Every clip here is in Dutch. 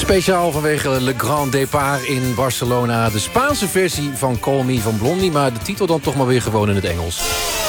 Speciaal vanwege Le Grand Départ in Barcelona. De Spaanse versie van Call Me van Blondie, maar de titel dan toch maar weer gewoon in het Engels.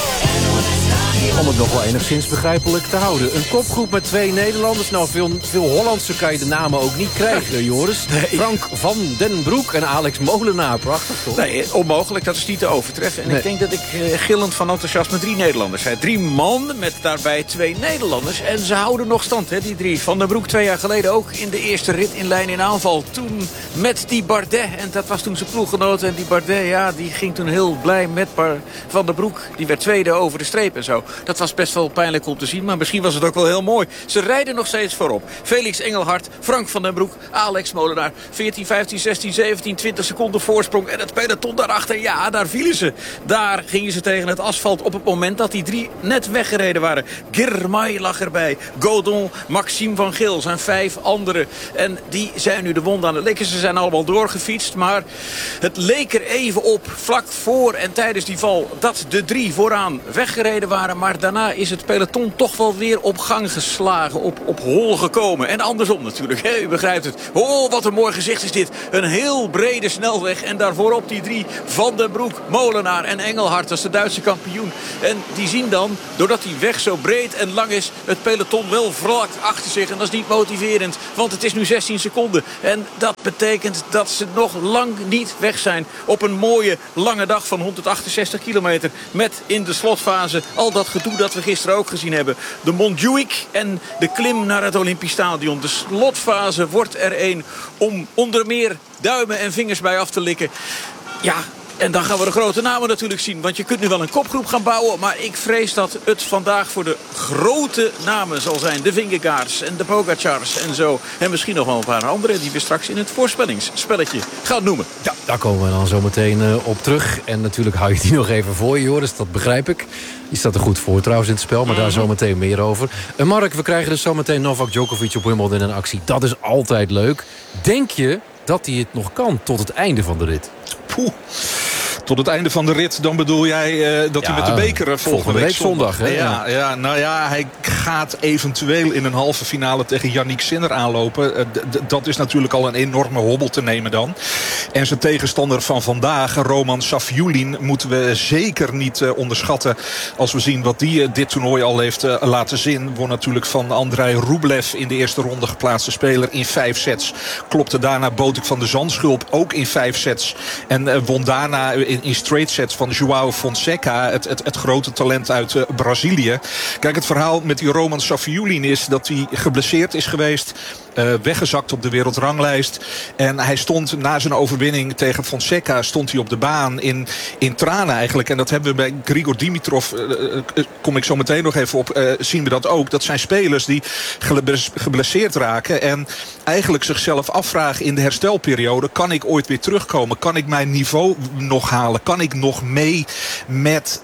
Om het nog wel enigszins begrijpelijk te houden. Een kopgroep met 2 Nederlanders. Nou, veel Hollandse kan je de namen ook niet krijgen, Joris. Nee. Frank van den Broek en Alex Molenaar. Prachtig, toch? Nee, onmogelijk. Dat is niet te overtreffen. En ik denk dat ik gillend van enthousiasme 3 Nederlanders zei. 3 man met daarbij 2 Nederlanders. En ze houden nog stand, hè, die 3. Van den Broek 2 jaar geleden ook in de eerste rit in lijn in aanval. Toen met die Bardet. En dat was toen zijn ploeggenoot. En die Bardet, ja, die ging toen heel blij met Van den Broek. Die werd tweede over de streep en zo. Dat was best wel pijnlijk om te zien, maar misschien was het ook wel heel mooi. Ze rijden nog steeds voorop. Felix Engelhard, Frank van den Broek, Alex Molenaar. 14, 15, 16, 17, 20 seconden voorsprong. En het peloton daarachter, ja, daar vielen ze. Daar gingen ze tegen het asfalt op het moment dat die 3 net weggereden waren. Girmay lag erbij. Godon, Maxime van Geel zijn 5 anderen. En die zijn nu de wond aan het likken. Ze zijn allemaal doorgefietst, maar het leek er even op, vlak voor en tijdens die val, dat de 3 vooraan weggereden waren. Maar daarna is het peloton toch wel weer op gang geslagen, op hol gekomen. En andersom natuurlijk, hè? U begrijpt het. Oh, wat een mooi gezicht is dit. Een heel brede snelweg en daarvoorop die 3, Van den Broek, Molenaar en Engelhard. Dat is de Duitse kampioen. En die zien dan, doordat die weg zo breed en lang is, het peloton wel vlak achter zich. En dat is niet motiverend, want het is nu 16 seconden. En dat betekent dat ze nog lang niet weg zijn op een mooie lange dag van 168 kilometer. Met in de slotfase al dat gedoe dat we gisteren ook gezien hebben. De Montjuïc en de klim naar het Olympisch Stadion. De slotfase wordt er een om onder meer duimen en vingers bij af te likken. Ja, en dan gaan we de grote namen natuurlijk zien. Want je kunt nu wel een kopgroep gaan bouwen. Maar ik vrees dat het vandaag voor de grote namen zal zijn. De Vingegaards en de Pogacars en zo. En misschien nog wel een paar andere die we straks in het voorspellingsspelletje gaan noemen. Ja, daar komen we dan zo meteen op terug. En natuurlijk hou je die nog even voor je, Joris. Dat begrijp ik. Die staat er goed voor trouwens in het spel, maar daar zo meteen meer over. En Mark, we krijgen dus zo meteen Novak Djokovic op Wimbledon in actie. Dat is altijd leuk. Denk je dat hij het nog kan tot het einde van de rit? Poeh. Tot het einde van de rit, dan bedoel jij dat hij met de beker volgende week zondag. Hè? Ja, nou ja, hij gaat eventueel in een halve finale tegen Yannick Sinner aanlopen. Dat is natuurlijk al een enorme hobbel te nemen dan. En zijn tegenstander van vandaag, Roman Safiullin, moeten we zeker niet onderschatten. Als we zien wat die dit toernooi al heeft laten zien. Won natuurlijk van Andrei Rublev in de eerste ronde geplaatste speler in 5 sets. Klopte daarna Botik van de Zandschulp ook in 5 sets. En won daarna in straight sets van João Fonseca, het grote talent uit Brazilië. Kijk, het verhaal met die Roman Safiullin is dat hij geblesseerd is geweest. Weggezakt op de wereldranglijst. En hij stond na zijn overwinning tegen Fonseca, stond hij op de baan in tranen eigenlijk. En dat hebben we bij Grigor Dimitrov, kom ik zo meteen nog even op, zien we dat ook. Dat zijn spelers die geblesseerd raken en eigenlijk zichzelf afvragen in de herstelperiode: kan ik ooit weer terugkomen? Kan ik mijn niveau nog halen? Kan ik nog mee met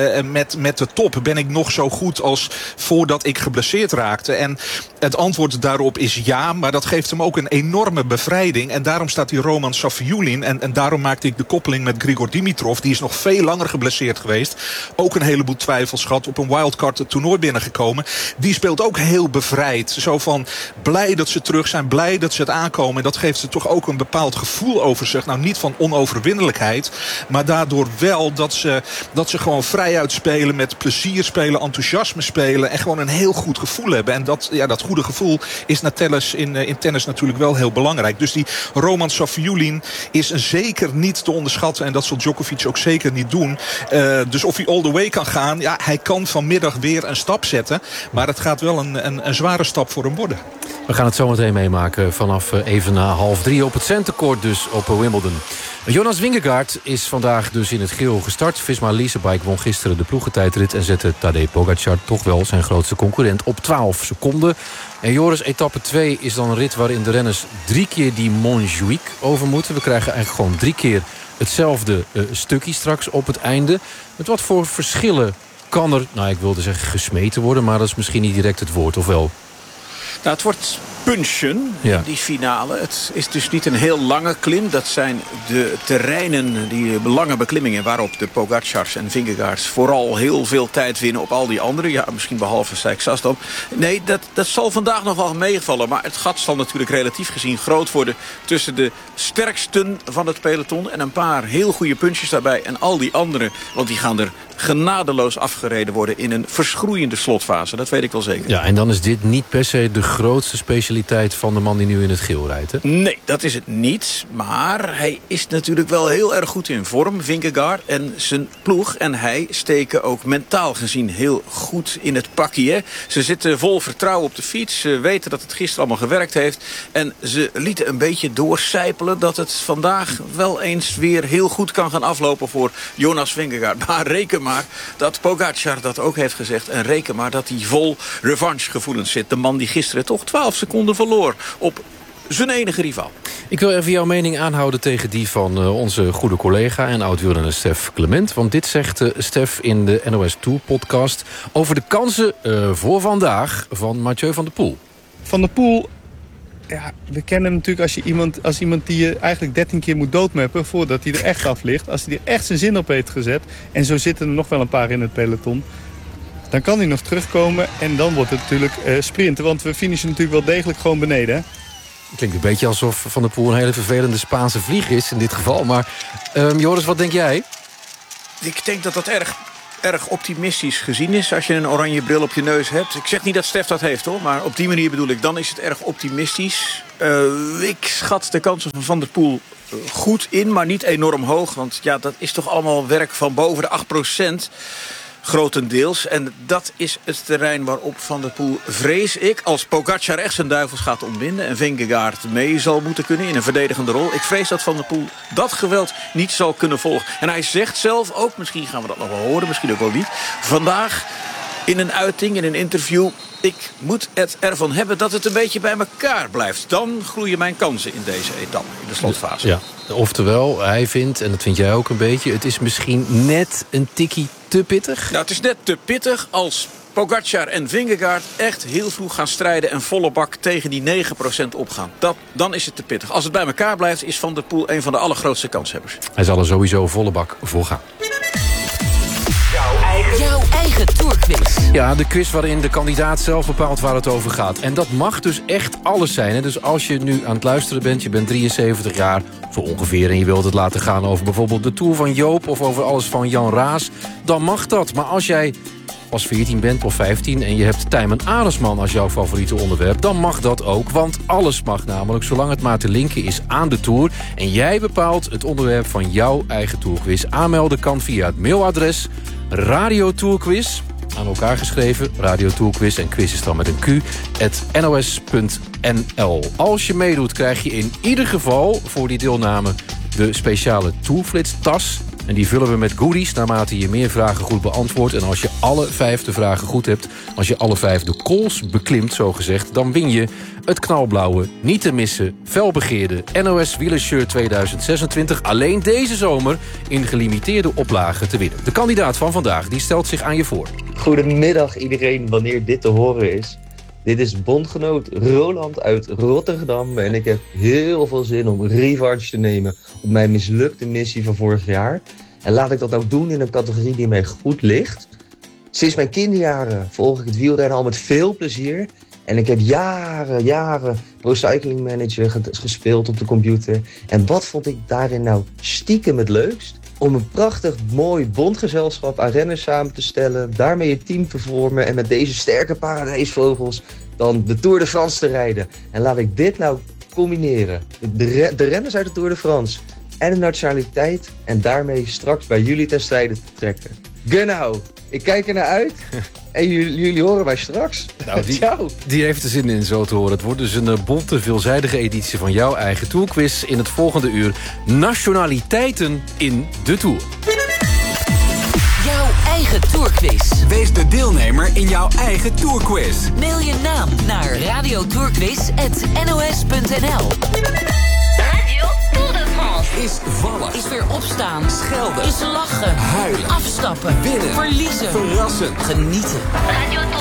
de top? Ben ik nog zo goed als voordat ik geblesseerd raakte? En het antwoord daarop is ja, maar dat geeft hem ook een enorme bevrijding. En daarom staat die Roman Safiullin, en daarom maakte ik de koppeling met Grigor Dimitrov, die is nog veel langer geblesseerd geweest. Ook een heleboel twijfels gehad, op een wildcard het toernooi binnengekomen. Die speelt ook heel bevrijd. Zo van blij dat ze terug zijn, blij dat ze het aankomen. En dat geeft ze toch ook een bepaald gevoel over zich. Nou, niet van onoverwinnelijkheid, maar daardoor wel dat ze gewoon vrijuit spelen, met plezier spelen, enthousiasme spelen en gewoon een heel goed gevoel hebben. En dat goede gevoel is in tennis natuurlijk wel heel belangrijk. Dus die Roman Safiullin is zeker niet te onderschatten. En dat zal Djokovic ook zeker niet doen. Dus of hij all the way kan gaan, ja, hij kan vanmiddag weer een stap zetten. Maar het gaat wel een zware stap voor hem worden. We gaan het zo meteen meemaken vanaf even na 2:30 op het centercourt dus op Wimbledon. Jonas Vingegaard is vandaag dus in het geel gestart. Visma Leasebike won gisteren de ploegentijdrit en zette Tadej Pogacar, toch wel zijn grootste concurrent, op 12 seconden. En Joris, etappe 2 is dan een rit waarin de renners 3 keer die Montjuïc over moeten. We krijgen eigenlijk gewoon 3 keer hetzelfde stukje straks op het einde. Met wat voor verschillen kan er, nou ik wilde zeggen gesmeten worden, maar dat is misschien niet direct het woord, of wel? Nou, het wordt punchen in die finale. Het is dus niet een heel lange klim. Dat zijn de terreinen, die lange beklimmingen... waarop de Pogacars en Vingegaards vooral heel veel tijd winnen op al die anderen. Ja, misschien behalve Sijksasdam. Nee, dat zal vandaag nog wel meevallen. Maar het gat zal natuurlijk relatief gezien groot worden... tussen de sterksten van het peloton... en een paar heel goede punches daarbij. En al die anderen, want die gaan er genadeloos afgereden worden... in een verschroeiende slotfase. Dat weet ik wel zeker. Ja, en dan is dit niet per se de grootste specialiteit... van de man die nu in het geel rijdt, hè? Nee, dat is het niet. Maar hij is natuurlijk wel heel erg goed in vorm. Vingegaard en zijn ploeg. En hij steken ook mentaal gezien heel goed in het pakje. Hè? Ze zitten vol vertrouwen op de fiets. Ze weten dat het gisteren allemaal gewerkt heeft. En ze lieten een beetje doorcijpelen... dat het vandaag wel eens weer heel goed kan gaan aflopen... voor Jonas Vingegaard. Maar reken maar dat Pogacar dat ook heeft gezegd. En reken maar dat hij vol revanchegevoelens zit. De man die gisteren toch 12 seconden verloor op zijn enige rivaal. Ik wil even jouw mening aanhouden tegen die van onze goede collega... en oud-wielrenner Stef Clement. Want dit zegt Stef in de NOS Tour podcast... over de kansen voor vandaag van Mathieu van der Poel. Van der Poel... Ja, we kennen hem natuurlijk als iemand die je eigenlijk 13 keer moet doodmappen... voordat hij er echt af ligt. Als hij er echt zijn zin op heeft gezet... en zo zitten er nog wel een paar in het peloton... dan kan hij nog terugkomen en dan wordt het natuurlijk sprinten. Want we finishen natuurlijk wel degelijk gewoon beneden. Hè? Klinkt een beetje alsof Van der Poel een hele vervelende Spaanse vlieg is in dit geval. Maar Joris, wat denk jij? Ik denk dat dat erg optimistisch gezien is als je een oranje bril op je neus hebt. Ik zeg niet dat Stef dat heeft, hoor, maar op die manier bedoel ik, dan is het erg optimistisch. Ik schat de kansen van Van der Poel goed in, maar niet enorm hoog. Want ja, dat is toch allemaal werk van boven de 8%. Grotendeels. En dat is het terrein waarop Van der Poel, vrees ik, als Pogacar echt zijn duivels gaat ontbinden en Vingegaard mee zal moeten kunnen in een verdedigende rol. Ik vrees dat Van der Poel dat geweld niet zal kunnen volgen. En hij zegt zelf ook, misschien gaan we dat nog wel horen, misschien ook wel niet, vandaag in een uiting, in een interview: ik moet het ervan hebben dat het een beetje bij elkaar blijft. Dan groeien mijn kansen in deze etappe, in de slotfase. Ja, oftewel, hij vindt, en dat vind jij ook een beetje, het is misschien net een tikkie te pittig. Nou, het is net te pittig als Pogacar en Vingegaard echt heel vroeg gaan strijden en volle bak tegen die 9% opgaan. Dan is het te pittig. Als het bij elkaar blijft, is Van der Poel een van de allergrootste kanshebbers. Hij zal er sowieso volle bak voor gaan. Jouw eigen Tourquiz. Ja, de quiz waarin de kandidaat zelf bepaalt waar het over gaat. En dat mag dus echt alles zijn. Hè? Dus als je nu aan het luisteren bent, je bent 73 jaar, zo ongeveer, en je wilt het laten gaan over bijvoorbeeld de Tour van Joop of over alles van Jan Raas, dan mag dat. Maar als jij pas 14 bent of 15 en je hebt Tijmen Aresman als jouw favoriete onderwerp, dan mag dat ook. Want alles mag namelijk, zolang het maar te linken is aan de Tour. En jij bepaalt het onderwerp van jouw eigen Tourquiz. Aanmelden kan via het mailadres Radio Tourquiz, aan elkaar geschreven, Radio Tourquiz, en quiz is dan met een Q, @nos.nl. Als je meedoet krijg je in ieder geval voor die deelname de speciale Tourflits tas. En die vullen we met goodies naarmate je meer vragen goed beantwoordt. En als je alle 5 de vragen goed hebt, als je alle 5 de calls beklimt, zogezegd, dan win je het knalblauwe, niet te missen, felbegeerde NOS Wielershirt 2026. Alleen deze zomer in gelimiteerde oplagen te winnen. De kandidaat van vandaag die stelt zich aan je voor. Goedemiddag iedereen, wanneer dit te horen is. Dit is bondgenoot Roland uit Rotterdam en ik heb heel veel zin om revanche te nemen op mijn mislukte missie van vorig jaar. En laat ik dat ook doen in een categorie die mij goed ligt. Sinds mijn kinderjaren volg ik het wielrennen al met veel plezier. En ik heb jaren Pro Cycling Manager gespeeld op de computer. En wat vond ik daarin nou stiekem het leukst? Om een prachtig mooi bondgezelschap aan renners samen te stellen, daarmee je team te vormen en met deze sterke paradijsvogels dan de Tour de France te rijden. En laat ik dit nou combineren. De renners uit de Tour de France en de nationaliteit en daarmee straks bij jullie ten strijde te trekken. Genau, ik kijk er naar uit en jullie horen mij straks. Nou, die heeft er zin in zo te horen. Het wordt dus een bonte, veelzijdige editie van jouw eigen Tourquiz. In het volgende uur nationaliteiten in de Tour. Jouw eigen Tourquiz. Wees de deelnemer in jouw eigen Tourquiz. Mail je naam naar radiotourquiz@nos.nl. Is vallen. Is weer opstaan. Schelden. Is lachen. Huilen. Afstappen. Winnen. Verliezen. Verrassen. Genieten. Radio